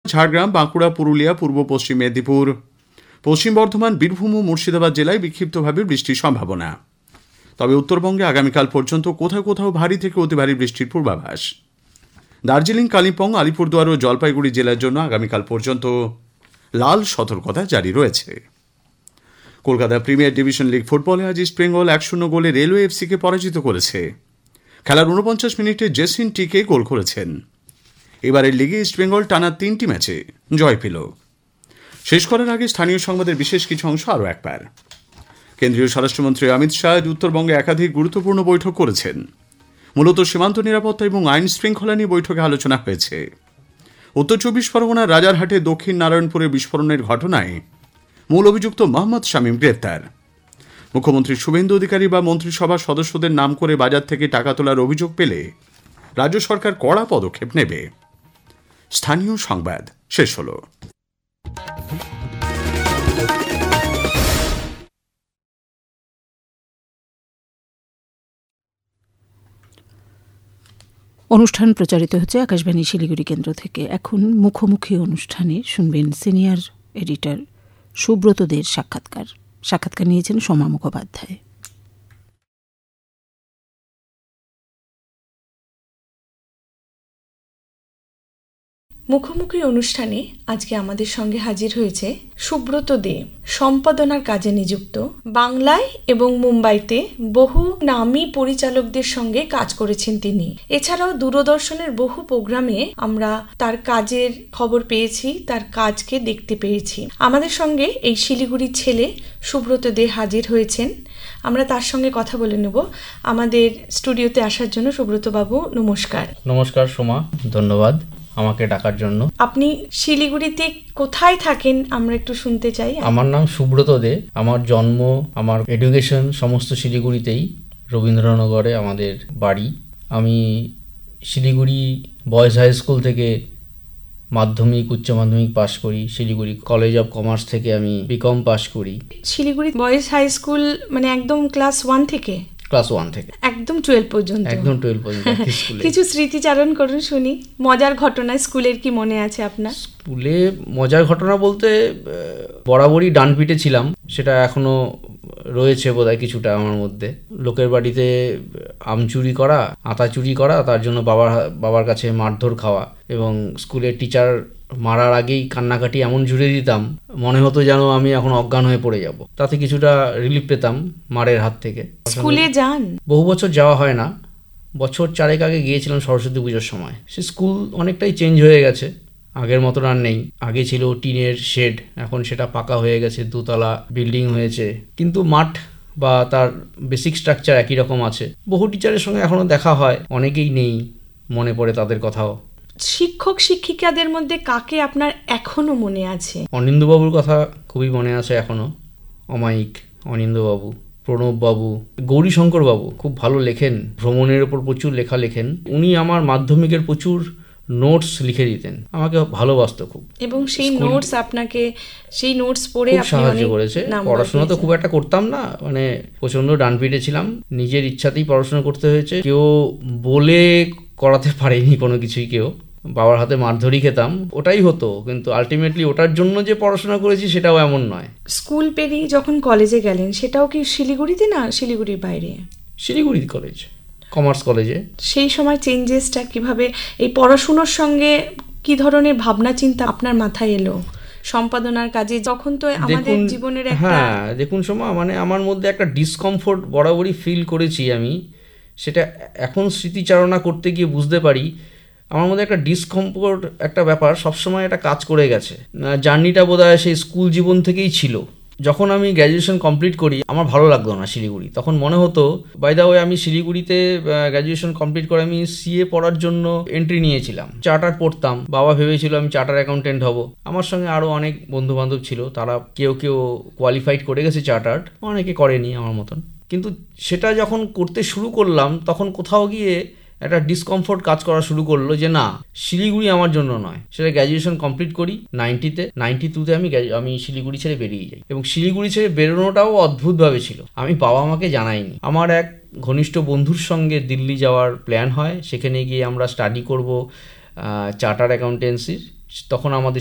ঝাড়গ্রাম, বাঁকুড়া, পুরুলিয়া, পূর্ব পশ্চিম মেদিনীপুর, পশ্চিম বর্ধমান, বীরভূম ও মুর্শিদাবাদ জেলায় বিক্ষিপ্তভাবে বৃষ্টির সম্ভাবনা। তবে উত্তরবঙ্গে আগামীকাল পর্যন্ত কোথাও কোথাও ভারী থেকে অতি ভারী বৃষ্টির পূর্বাভাস। দার্জিলিং, কালিম্পং, আলিপুরদুয়ার ও জলপাইগুড়ি জেলার জন্য আগামীকাল পর্যন্ত লাল সতর্কতা জারি রয়েছে। কলকাতা প্রিমিয়ার ডিভিশন লিগ ফুটবলে আজ ইস্টবেঙ্গল 1-0 গোলে রেলওয়ে এফসিকে পরাজিত করেছে। খেলার 49 মিনিটে জেসিন টিকে গোল করেছেন। এবারের লিগে ইস্টবেঙ্গল টানা 3টি ম্যাচে জয় পেল। শেষ করার আগে স্থানীয় সংবাদের বিশেষ কিছু অংশ আরও একবার। কেন্দ্রীয় স্বরাষ্ট্রমন্ত্রী অমিত শাহ উত্তরবঙ্গে একাধিক গুরুত্বপূর্ণ বৈঠক করেছেন। মূলত সীমান্ত নিরাপত্তা এবং আইন শৃঙ্খলা নিয়ে বৈঠকে আলোচনা হয়েছে। উত্তর 24 পরগনার রাজারহাটে দক্ষিণ নারায়ণপুরে বিস্ফোরণের ঘটনায় মূল অভিযুক্ত মোহাম্মদ শামীম গ্রেপ্তার। মুখ্যমন্ত্রী শুভেন্দু অধিকারী বা মন্ত্রিসভার সদস্যদের নাম করে বাজার থেকে টাকা তোলার অভিযোগ পেলে রাজ্য সরকার কড়া পদক্ষেপ নেবে। স্থানীয় সংবাদ শেষ হল। অনুষ্ঠান প্রচারিত হচ্ছে আকাশবাণী শিলিগুড়ি কেন্দ্র থেকে। এখন মুখোমুখি অনুষ্ঠানে শুনবেন সিনিয়র এডিটর সুব্রত দের সাক্ষাৎকার নিয়েছেন সোমা মুখোপাধ্যায়। মুখোমুখি অনুষ্ঠানে আজকে আমাদের সঙ্গে হাজির হয়েছে সুব্রত দে, সম্পাদনার কাজে নিযুক্ত। বাংলায় এবং মুম্বাইতে বহু নামী পরিচালকদের সঙ্গে কাজ করেছেন তিনি। এছাড়াও দূরদর্শনের বহু প্রোগ্রামে আমরা তার কাজের খবর পেয়েছি, তার কাজকে দেখতে পেয়েছি। আমাদের সঙ্গে এই শিলিগুড়ির ছেলে সুব্রত দে হাজির হয়েছেন। আমরা তার সঙ্গে কথা বলে নেব। আমাদের স্টুডিওতে আসার জন্য সুব্রত বাবু নমস্কার। নমস্কার সোমা, ধন্যবাদ আমাকে ডাকার জন্য। আপনি শিলিগুড়িতে কোথায় থাকেন আমরা একটু শুনতে চাই। আমার নাম সুব্রত দে। আমার জন্ম, আমার এডুকেশন সমস্ত শিলিগুড়িতেই, রবীন্দ্রনগরে আমাদের বাড়ি। আমি শিলিগুড়ি বয়েজ হাই স্কুল থেকে মাধ্যমিক, উচ্চ মাধ্যমিক পাশ করি। শিলিগুড়ি কলেজ অফ কমার্স থেকে আমি বিকম পাশ করি। শিলিগুড়ি বয়েজ হাই স্কুল মানে একদম ক্লাস 1 থেকে? ক্লাস 1 থেকে একদম 12 পর্যন্ত? একদম 12 পর্যন্ত। কিছু স্মৃতিচারণ করুন শুনি, মজার ঘটনা স্কুলের কি মনে আছে আপনার? স্কুলে মজার ঘটনা বলতে বরাবরই ডানপিটে ছিলাম, সেটা এখনো রয়েছে বোধহয় কিছুটা আমার মধ্যে। লোকের বাড়িতে আম চুরি করা, আতা চুরি করা, তার জন্য বাবার কাছে মারধর খাওয়া, এবং স্কুলের টিচার মারার আগেই কান্নাকাটি এমন জুড়ে দিতাম মনে হতো যেন আমি এখন অজ্ঞান হয়ে পড়ে যাব। তাতে কিছুটা রিলিফ পেতাম মারের হাত থেকে। স্কুলে যান? বহু বছর যাওয়া হয় না, বছর 4 আগে গিয়েছিলাম সরস্বতী পুজোর সময়। সে স্কুল অনেকটাই চেঞ্জ হয়ে গেছে, আগের মতন আর নেই। আগে ছিল টিনের শেড, এখন সেটা পাকা হয়ে গেছে, 2 তলা বিল্ডিং হয়েছে, কিন্তু মাঠ বা তার বেসিক স্ট্রাকচার একই রকম আছে। বহু টিচারের সঙ্গে এখনো দেখা হয়, অনেকেই নেই, মনে পড়ে তাদের কথাও। শিক্ষক শিক্ষিকাদের মধ্যে কাকে আপনার এখনো মনে আছে? অনিন্দবাবুর কথা খুবই মনে আছে এখনো। অমায়িক অনিন্দবাবু, প্রণববাবু, গৌরীশঙ্কর বাবু খুব ভালো লেখেন, ভ্রমণের ওপর প্রচুর লেখা লেখেন। উনি আমার মাধ্যমিকের প্রচুর নোটস লিখে দিতেন, আমাকে ভালোবাসতো খুব, এবং সেই নোটস আপনাকে, সেই নোটস পড়ে আপনি সাহায্য করেছে। পড়াশোনা তো খুব একটা করতাম না, মানে প্রচন্ড ডানপিটে ছিলাম, নিজের ইচ্ছাতেই পড়াশোনা করতে হয়েছে। কেউ বলে করাতে পারেনি কোনো কিছুই, কেউ বাবার হাতে মারধরই খেতাম, ওটাই হতো। কিন্তু আলটিমেটলি ওটার জন্য যে পড়াশোনা করেছি সেটাও এমন নয়। স্কুল পেরিয়ে যখন কলেজে গেলেন সেটাও কি শিলিগুড়িতে না শিলিগুড়ির বাইরে? শিলিগুড়ি কলেজ, কমার্স কলেজে। সেই সময় চেঞ্জেসটা কিভাবে, এই পড়াশোনার সঙ্গে কি ধরনের ভাবনা চিন্তা আপনার মাথায় এলো সম্পাদনার কাজে? যখন তো আমাদের জীবনের একটা, দেখুন সোমা, মানে আমার মধ্যে একটা ডিসকমফোর্ট বরাবরই ফিল করেছি আমি, সেটা এখন স্মৃতিচারণা করতে গিয়ে বুঝতে পারি। আমার মধ্যে একটা ডিসকমফোর্ট একটা ব্যাপার সবসময় একটা কাজ করে গেছে। জার্নিটা বোধহয় সেই স্কুল জীবন থেকেই ছিল। যখন আমি গ্র্যাজুয়েশন কমপ্লিট করি আমার ভালো লাগতো না শিলিগুড়ি। তখন মনে হতো, বাই দ্য ওয়ে, আমি শিলিগুড়িতে গ্র্যাজুয়েশন কমপ্লিট করে আমি সিএ পড়ার জন্য এন্ট্রি নিয়েছিলাম। চার্টার পড়তাম, বাবা ভেবেছিল আমি চার্টার অ্যাকাউন্টেন্ট হব। আমার সঙ্গে আরও অনেক বন্ধু বান্ধব ছিল, তারা কেউ কেউ কোয়ালিফাইড করে গেছে চার্টার্ড, অনেকে করেনি আমার মতন। কিন্তু সেটা যখন করতে শুরু করলাম তখন কোথাও গিয়ে একটা ডিসকমফোর্ট কাজ করা শুরু করলো যে না, শিলিগুড়ি আমার জন্য নয়। সেটা গ্র্যাজুয়েশন কমপ্লিট করি 92-তে আমি শিলিগুড়ি ছেড়ে বেরিয়ে যাই, এবং শিলিগুড়ি ছেড়ে বেরোনোটাও অদ্ভুতভাবে ছিল। আমি বাবা মাকে জানাইনি। আমার এক ঘনিষ্ঠ বন্ধুর সঙ্গে দিল্লি যাওয়ার প্ল্যান হয়, সেখানে গিয়ে আমরা স্টাডি করব চার্টার অ্যাকাউন্টেন্সির। তখন আমাদের